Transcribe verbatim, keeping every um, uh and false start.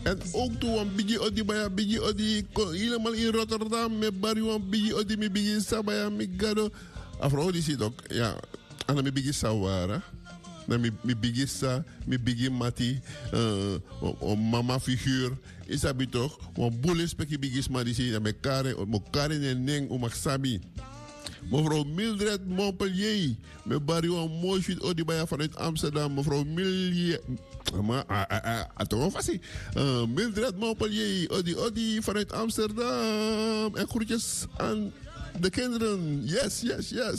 En ook toen een bigi odi baya bigi odi helemaal in Rotterdam met Barry een bigi odi mi bigi sabaya mi gado. Afro die zit ook ja, ana mi bigi sawara. Na mi mi bigi sa mi bigi mati uh, mama figuur is dat toch? Want boele speki bigi sma die zit met kare mo kare en neng o sabi. Mevrouw Mildred Montpellier, met Barry een mooi shoot odi baya vanuit Amsterdam. Mevrouw Mildred Maar, uh, uh, Mildred Montpellier, Odi Odi vanuit Amsterdam. En groetjes aan de kinderen. Yes, yes, yes.